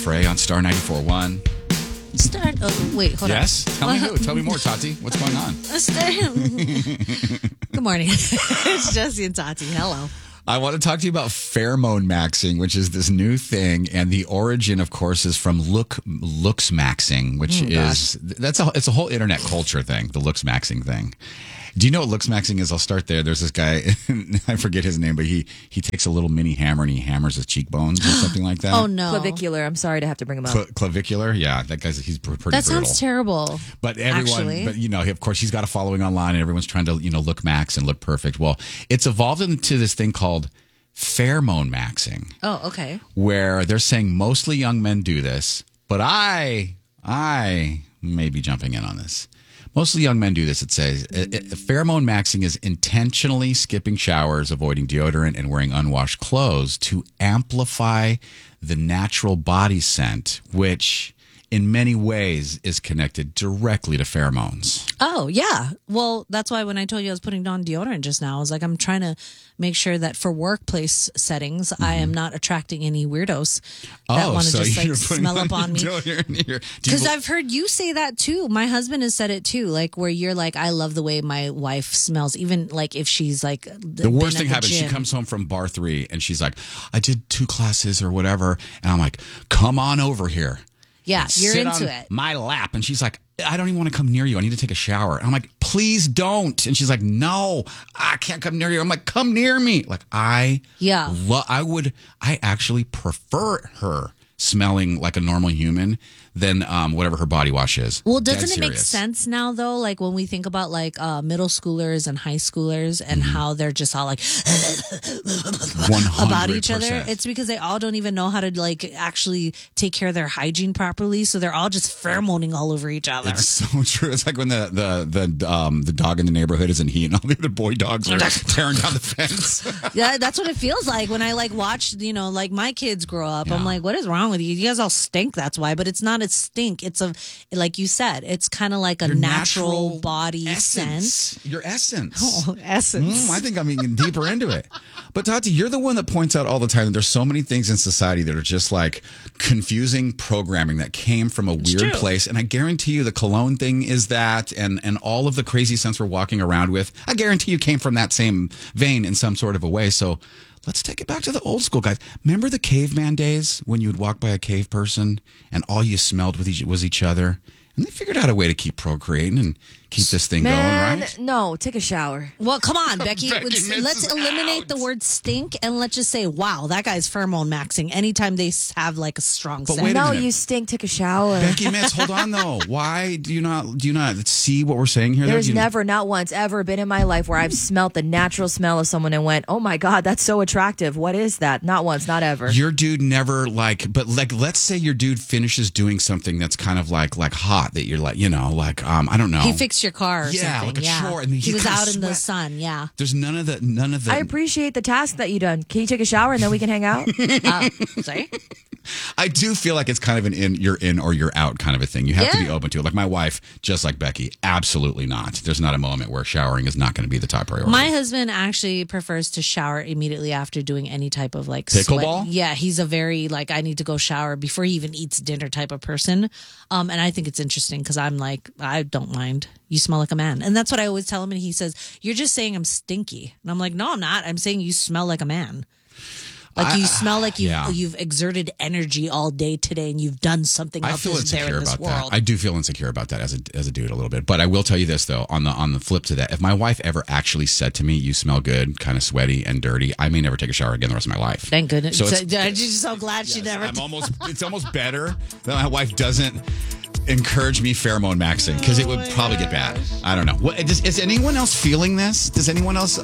Frey on Star 94.1. Wait, hold on. Yes? Tell me who. Tell me more, Tati. What's going on? Good morning. It's Jesse and Tati. Hello. I want to talk to you about pheromone maxing, which is this new thing, and the origin, of course, is from looks maxing, which it's a whole internet culture thing, the looks maxing thing. Do you know what looks maxing is? I'll start there. There's this guy, I forget his name, but he takes a little mini hammer and he hammers his cheekbones or something like that. Oh, no. Clavicular. I'm sorry to have to bring him up. Clavicular? Yeah, that guy's he's pretty brutal. That sounds terrible. But of course, he's got a following online and everyone's trying to, look max and look perfect. Well, it's evolved into this thing called pheromone maxing. Oh, okay. Where they're saying mostly young men do this, but I may be jumping in on this. Mostly young men do this, it says. Pheromone maxing is intentionally skipping showers, avoiding deodorant, and wearing unwashed clothes to amplify the natural body scent, which in many ways is connected directly to pheromones. Oh, yeah. Well, that's why when I told you I was putting on deodorant just now, I was like, I'm trying to make sure that for workplace settings, I am not attracting any weirdos that want to just smell up on me. Because I've heard you say that too. My husband has said it too, like where you're like, I love the way my wife smells, even like if she's like the worst thing happens. She comes home from bar 3 and she's like, I did 2 classes or whatever. And I'm like, come on over here. Yeah, you're into it. My lap. And she's like, I don't even want to come near you. I need to take a shower. And I'm like, please don't. And she's like, no, I can't come near you. I'm like, come near me. Like, I actually prefer her smelling like a normal human than whatever her body wash is. Well, doesn't it make sense now, though? Like when we think about like middle schoolers and high schoolers and how they're just all like 100%. about each other. It's because they all don't even know how to like actually take care of their hygiene properly. So they're all just pheromoning all over each other. It's so true. It's like when the dog in the neighborhood is in heat and all the other boy dogs are tearing down the fence. Yeah, that's what it feels like when I like watch, like my kids grow up. Yeah. I'm like, what is wrong with you? You guys all stink. That's why. But it's not a stink. It's like you said, it's kind of like a natural body essence. scent. Your essence. Oh, essence. I think I'm getting deeper into it. But Tati, you're the one that points out all the time that there's so many things in society that are just like confusing programming that came from a weird place. And I guarantee you the cologne thing is that, and all of the crazy scents we're walking around with, I guarantee you came from that same vein in some sort of a way. So let's take it back to the old school, guys. Remember the caveman days when you would walk by a cave person and all you smelled was each other? And they figured out a way to keep procreating and keep this thing going, right? No, take a shower. Well, come on, Becky. Let's eliminate the word stink and let's just say, wow, that guy's pheromone maxing anytime they have like a strong scent. No, you stink. Take a shower. Becky Mitz, hold on though. Why do you not see what we're saying here? There's never, not once, ever been in my life where I've smelt the natural smell of someone and went, oh my God, that's so attractive. What is that? Not once, not ever. Your dude never let's say your dude finishes doing something that's kind of like hot that you're like, I don't know. He fixed your car or something. Like a chore. And he was out in the sun. Yeah. There's none of the. I appreciate the task that you done. Can you take a shower and then we can hang out? Sorry? I do feel like it's kind of you're in or you're out kind of a thing. You have to be open to it. Like my wife, just like Becky, absolutely not. There's not a moment where showering is not going to be the top priority. My husband actually prefers to shower immediately after doing any type of like pickleball. Sweat. Yeah, he's a very like I need to go shower before he even eats dinner type of person. And I think it's interesting because I'm like I don't mind. You smell like a man. And that's what I always tell him. And he says, you're just saying I'm stinky. And I'm like, no, I'm not. I'm saying you smell like a man. Like you smell like you've exerted energy all day today and you've done something else there in this world. That. I do feel insecure about that as a dude a little bit. But I will tell you this though, on the flip to that, if my wife ever actually said to me, you smell good, kind of sweaty and dirty, I may never take a shower again the rest of my life. Thank goodness. So I'm just so glad she never. It's almost better that my wife doesn't encourage me pheromone maxing because it would probably get bad. I don't know. Is anyone else feeling this? Does anyone else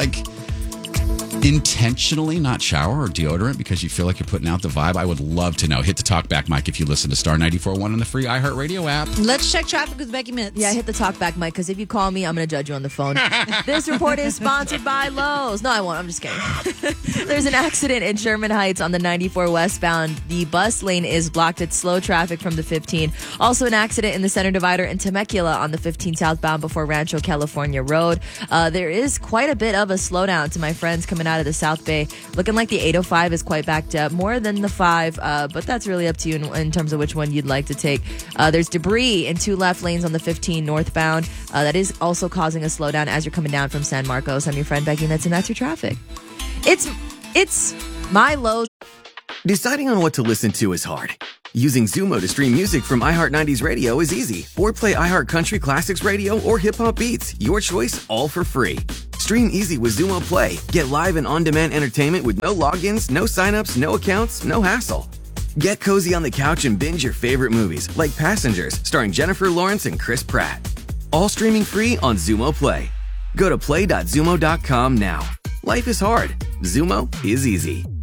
intentionally not shower or deodorant because you feel like you're putting out the vibe? I would love to know. Hit the talkback mic if you listen to Star 94.1 on the free iHeartRadio app. Let's check traffic with Becky Mitz. Yeah, hit the talkback mic because if you call me, I'm going to judge you on the phone. This report is sponsored by Lowe's. No, I won't. I'm just kidding. There's an accident in Sherman Heights on the 94 westbound. The bus lane is blocked. It's slow traffic from the 15. Also an accident in the center divider in Temecula on the 15 southbound before Rancho California Road. There is quite a bit of a slowdown to my friends coming out out of the South Bay. Looking like the 805 is quite backed up, more than the 5, but that's really up to you in terms of which one you'd like to take. There's debris in 2 left lanes on the 15 northbound. That is also causing a slowdown as you're coming down from San Marcos. I'm your friend Becky Mitz, and that's your traffic. It's my lows. Deciding on what to listen to is hard. Using Zumo to stream music from iHeart 90s Radio is easy. Or play iHeart Country Classics Radio or Hip Hop Beats. Your choice, all for free. Stream easy with Zumo Play. Get live and on-demand entertainment with no logins, no signups, no accounts, no hassle. Get cozy on the couch and binge your favorite movies, like Passengers, starring Jennifer Lawrence and Chris Pratt. All streaming free on Zumo Play. Go to play.zumo.com now. Life is hard. Zumo is easy.